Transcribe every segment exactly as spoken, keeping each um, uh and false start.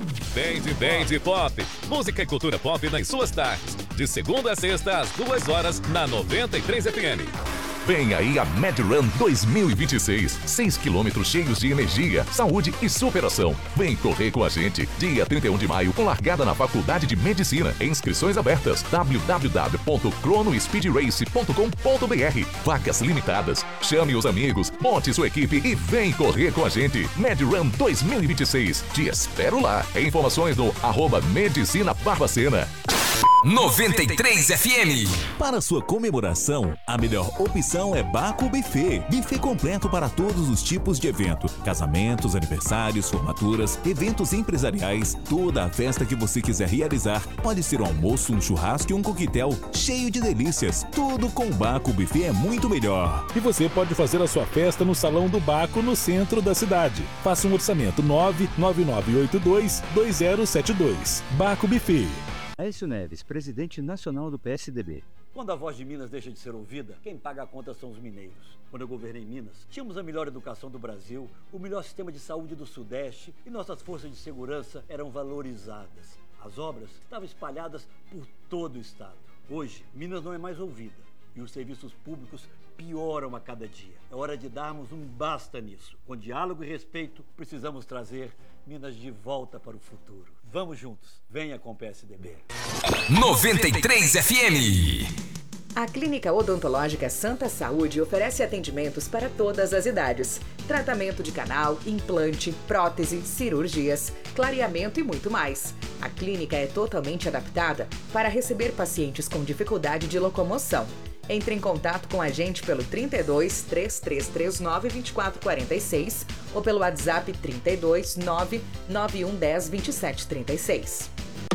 Band Band Pop, música e cultura pop nas suas tardes. De segunda a sexta, às duas horas, na noventa e três F M. Vem aí a MedRun dois mil e vinte e seis. seis quilômetros cheios de energia, saúde e superação. Vem correr com a gente. Dia trinta e um de maio, com largada na Faculdade de Medicina. Inscrições abertas. w w w ponto crono speed race ponto com ponto b r. Vagas limitadas. Chame os amigos, monte sua equipe e vem correr com a gente. MedRun dois mil e vinte e seis. Te espero lá. Informações no arroba Medicina Barbacena. noventa e três F M. Para sua comemoração, a melhor opção é Baco Buffet. Buffet completo para todos os tipos de evento. Casamentos, aniversários, formaturas, eventos empresariais, toda a festa que você quiser realizar. Pode ser um almoço, um churrasco e um coquetel cheio de delícias. Tudo com o Baco Buffet é muito melhor. E você pode fazer a sua festa no Salão do Baco, no centro da cidade. Faça um orçamento nove nove nove oito dois dois zero sete dois. Baco Buffet. Aécio Neves, presidente nacional do P S D B. Quando a voz de Minas deixa de ser ouvida, quem paga a conta são os mineiros. Quando eu governei Minas, tínhamos a melhor educação do Brasil, o melhor sistema de saúde do Sudeste e nossas forças de segurança eram valorizadas. As obras estavam espalhadas por todo o estado. Hoje, Minas não é mais ouvida e os serviços públicos pioram a cada dia. É hora de darmos um basta nisso. Com diálogo e respeito, precisamos trazer Minas de volta para o futuro. Vamos juntos. Venha com o P S D B. noventa e três F M. A Clínica Odontológica Santa Saúde oferece atendimentos para todas as idades. Tratamento de canal, implante, prótese, cirurgias, clareamento e muito mais. A clínica é totalmente adaptada para receber pacientes com dificuldade de locomoção. Entre em contato com a gente pelo trinta e dois, três três três nove, vinte e quatro quarenta e seis ou pelo WhatsApp trinta e dois, nove nove um um zero, vinte e sete trinta e seis.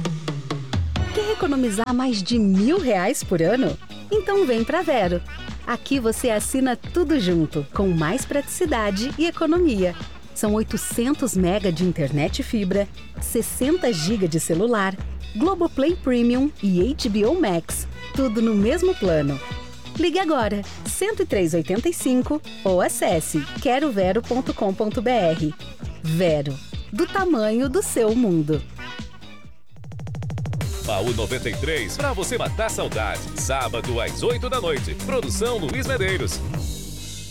Quer economizar mais de mil reais por ano? Então vem pra Vero. Aqui você assina tudo junto, com mais praticidade e economia. São oitocentos mega de internet fibra, sessenta gigas de celular, Globoplay Premium e H B O Max. Tudo no mesmo plano. Ligue agora, cento e três oitenta e cinco ou acesse quero vero ponto com ponto b r. Vero, do tamanho do seu mundo. Baú noventa e três, pra você matar saudade. Sábado às oito da noite. Produção Luiz Medeiros.